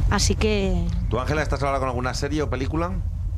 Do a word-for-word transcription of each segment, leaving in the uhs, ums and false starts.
Así que... ¿Tú, Ángela, estás ahora con alguna serie o película?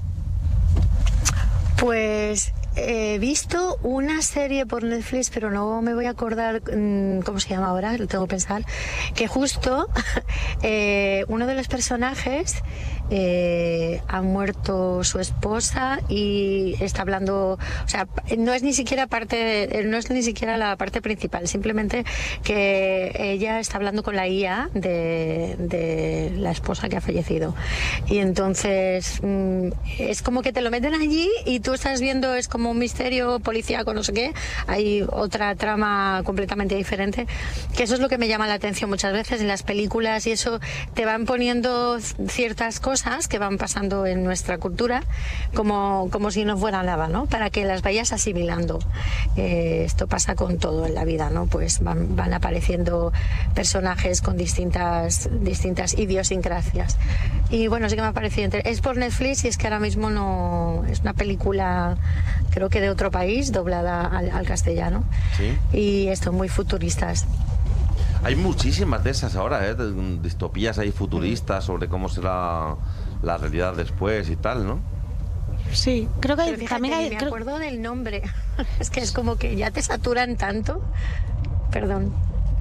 Pues he visto una serie por Netflix, pero no me voy a acordar mmm, cómo se llama ahora, lo tengo que pensar, que justo eh, uno de los personajes eh, ha muerto su esposa y está hablando, o sea, no es ni siquiera parte, no es ni siquiera la parte principal, simplemente que ella está hablando con la I A de, de la esposa que ha fallecido. Y entonces mmm, es como que te lo meten allí y tú estás viendo, es como un misterio policíaco, no sé qué, hay otra trama completamente diferente, que eso es lo que me llama la atención muchas veces en las películas, y eso te van poniendo ciertas cosas que van pasando en nuestra cultura como, como si no fueran nada, ¿no? Para que las vayas asimilando. Eh, esto pasa con todo en la vida, ¿no? Pues van, van apareciendo personajes con distintas, distintas idiosincrasias. Y bueno, sí que me ha parecido interesante. Es por Netflix y es que ahora mismo no... Es una película, creo que de otro país, doblada al, al castellano. Sí. Y esto, muy futuristas. Hay muchísimas de esas ahora, ¿eh? De distopías ahí futuristas sobre cómo será la realidad después y tal, ¿no? Sí, creo que hay, fíjate, también hay... me creo... acuerdo del nombre. Es que es como que ya te saturan tanto. Perdón.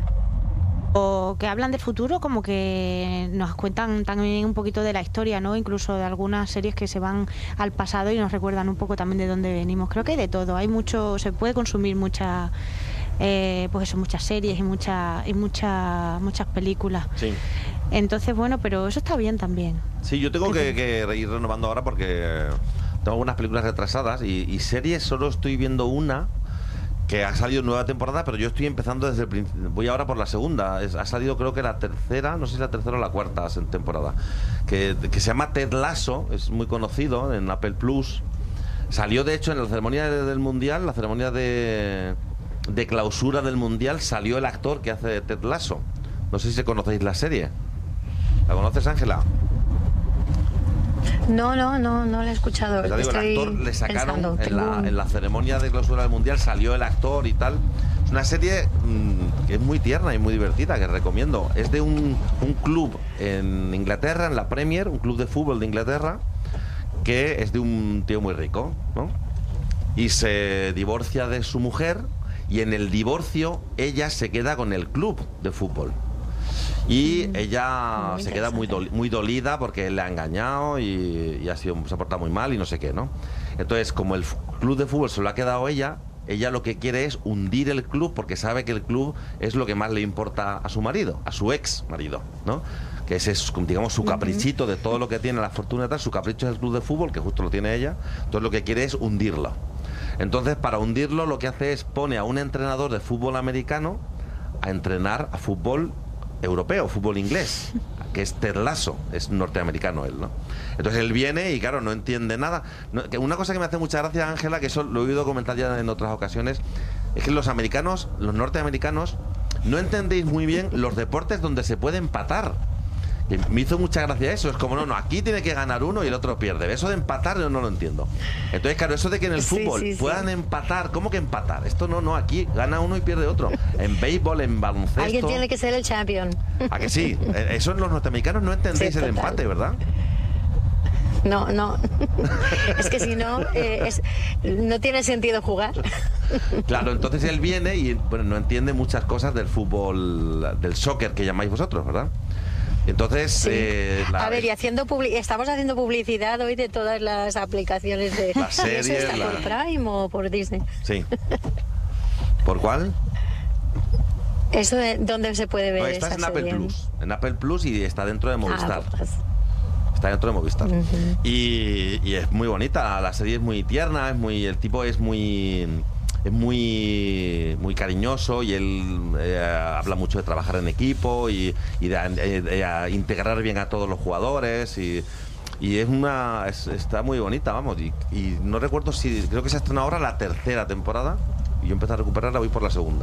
O que hablan de futuro, como que nos cuentan también un poquito de la historia, ¿no? Incluso de algunas series que se van al pasado y nos recuerdan un poco también de dónde venimos. Creo que hay de todo, hay mucho, se puede consumir mucha... Eh, pues eso, muchas series y muchas y muchas muchas películas. Sí. Entonces, bueno, pero eso está bien también. Sí, yo tengo que, que ir renovando ahora porque tengo algunas películas retrasadas y, y series solo estoy viendo una que ha salido nueva temporada, pero yo estoy empezando desde el principio. Voy ahora por la segunda. Es, ha salido creo que la tercera, no sé si la tercera o la cuarta temporada, que, que se llama Ted Lasso, es muy conocido en Apple Plus. Salió de hecho en la ceremonia del Mundial, la ceremonia de... de clausura del Mundial, salió el actor que hace de Ted Lasso. No sé si conocéis la serie. ¿La conoces, Ángela? No, no, no, no la he escuchado. Pues digo, el Estoy actor le sacaron pensando, en, la, un... en la ceremonia de clausura del Mundial, salió el actor y tal. Es una serie mmm, que es muy tierna y muy divertida, que recomiendo. Es de un, un club en Inglaterra, en la Premier, un club de fútbol de Inglaterra, que es de un tío muy rico, ¿no? Y se divorcia de su mujer. Y en el divorcio ella se queda con el club de fútbol y mm, ella se queda muy, doli muy dolida porque le ha engañado y, y ha sido, se ha portado muy mal y no sé qué, ¿no? Entonces, como el club de fútbol se lo ha quedado ella, ella lo que quiere es hundir el club porque sabe que el club es lo que más le importa a su marido, a su ex marido, ¿no? Que ese es, digamos, su caprichito de todo lo que tiene la fortuna y tal. Su capricho es el club de fútbol, que justo lo tiene ella. Entonces lo que quiere es hundirlo. Entonces, para hundirlo, lo que hace es pone a un entrenador de fútbol americano a entrenar a fútbol europeo, fútbol inglés, que es Ted Lasso, es norteamericano él, ¿no? Entonces él viene y, claro, no entiende nada. No, que una cosa que me hace mucha gracia, Ángela, que eso lo he oído comentar ya en otras ocasiones, es que los americanos, los norteamericanos, no entendéis muy bien los deportes donde se puede empatar. Y me hizo mucha gracia eso. Es como, no, no, aquí tiene que ganar uno y el otro pierde. Eso de empatar yo no lo entiendo. Entonces, claro, eso de que en el sí, fútbol sí, puedan sí. empatar, ¿cómo que empatar? Esto no, no, aquí gana uno y pierde otro. En béisbol, en baloncesto. Alguien tiene que ser el champion. ¿A que sí? Eso en los norteamericanos no entendéis Sí, el total. empate, ¿verdad? No, no. Es que si no, eh, es, no tiene sentido jugar. Claro, entonces él viene y, bueno, no entiende muchas cosas del fútbol, del soccer que llamáis vosotros, ¿verdad? Entonces, Sí. eh, la, A ver, y haciendo publi estamos haciendo publicidad hoy de todas las aplicaciones de... Las series, ¿Y eso está la... por Prime o por Disney? Sí. ¿Por cuál? ¿Eso de dónde se puede ver? No, estás esa en Apple serie? Plus. En Apple Plus y está dentro de Movistar. Ah, pues. Está dentro de Movistar. Uh-huh. y, y es muy bonita. La serie es muy tierna, es muy, el tipo es muy... es muy muy cariñoso y él eh, habla mucho de trabajar en equipo y, y de, de, de integrar bien a todos los jugadores y, y es una es, está muy bonita, vamos, y, y no recuerdo si creo que se estrena ahora la tercera temporada y yo empecé a recuperarla, voy por la segunda.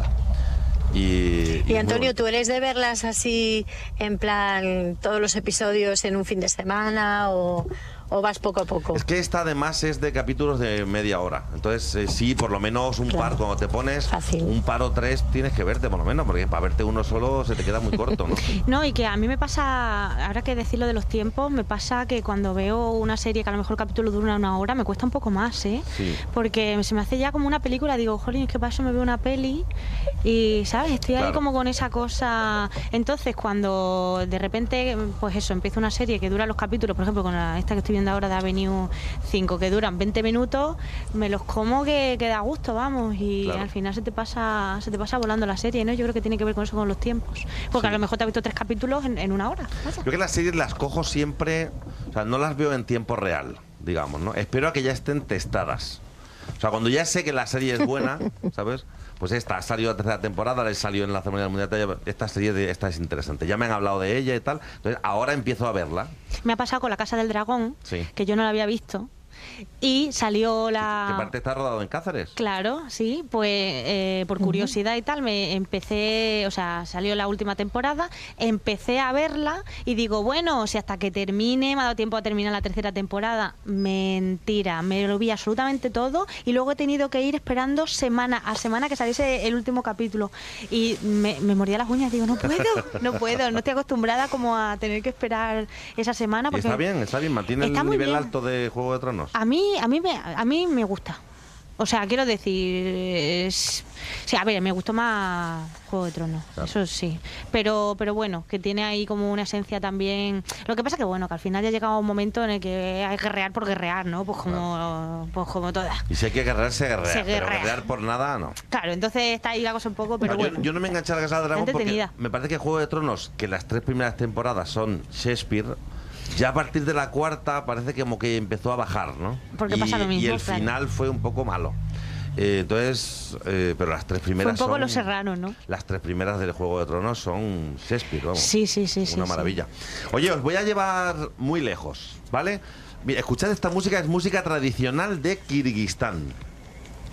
Y, y, y Antonio, ¿tú eres de verlas así en plan todos los episodios en un fin de semana o, o vas poco a poco? Es que esta además es de capítulos de media hora. Entonces, eh, sí, por lo menos un Claro. par, cuando te pones Fácil. un par o tres, tienes que verte por lo menos, porque para verte uno solo se te queda muy corto, ¿no? No, y que a mí me pasa, ahora que decirlo de los tiempos, me pasa que cuando veo una serie que a lo mejor el capítulo dura una hora, me cuesta un poco más, ¿eh? Sí. Porque se me hace ya como una película, digo, jolín, es que para eso me veo una peli y, ¿sabes? Estoy ahí Claro. como con esa cosa. Entonces, cuando de repente, pues eso, empieza una serie que dura los capítulos, por ejemplo, con la, esta que estoy viendo ahora de Avenue cinco, que duran veinte minutos, me los como que, que da gusto, vamos, y Claro. al final se te pasa se te pasa volando la serie, ¿no? Yo creo que tiene que ver con eso, con los tiempos. Porque Sí. a lo mejor te has visto tres capítulos en, en una hora. Vaya. Yo que las series las cojo siempre, o sea, no las veo en tiempo real, digamos, ¿no? Espero a que ya estén testadas. O sea, cuando ya sé que la serie es buena, ¿sabes? Pues esta ha salido la tercera temporada, la salió en la ceremonia del mundial, esta serie de, esta es interesante. Ya me han hablado de ella y tal, entonces ahora empiezo a verla. Me ha pasado con La Casa del Dragón, Sí. que yo no la había visto, y salió Que la... parte está rodado en Cáceres. Claro, sí, pues eh, por curiosidad y tal, me empecé, o sea, salió la última temporada, empecé a verla y digo, bueno, si hasta que termine, me ha dado tiempo a terminar la tercera temporada. Mentira, me lo vi absolutamente todo y luego he tenido que ir esperando semana a semana que saliese el último capítulo. Y me, me mordía las uñas, digo, no puedo, no puedo, no estoy acostumbrada como a tener que esperar esa semana. Y Porque está bien, está bien, mantiene Está el muy nivel bien. alto de Juego de Tronos. A mí, a mí me, a mí me gusta. O sea, quiero decir, es- sí, a ver, me gustó más Juego de Tronos, Claro. eso sí. Pero, pero bueno, que tiene ahí como una esencia también. Lo que pasa que bueno, que al final ya ha llegado un momento en el que hay que guerrear por guerrear, ¿no? Pues como, pues como todas. Y si hay que guerrear, se guerrea. Se Pero guerrea. guerrear por nada, no. Claro, entonces está ahí la cosa un poco, pero No, yo- bueno. yo, no me enganché a la Casa del Dragón porque Entretenida. me parece que Juego de Tronos, que las tres primeras temporadas son Shakespeare, ya a partir de la cuarta parece que como que empezó a bajar, ¿no? Porque y, pasa lo mismo, y el claro. final fue un poco malo. Eh, entonces, eh, pero las tres Fue primeras un poco son... Los Serranos, ¿no? Las tres primeras del Juego de Tronos son Shakespeare, vamos. Sí, sí, sí, sí, Una sí. maravilla. Oye, os voy a llevar muy lejos, ¿vale? Mira, escuchad esta música, es música tradicional de Kirguistán.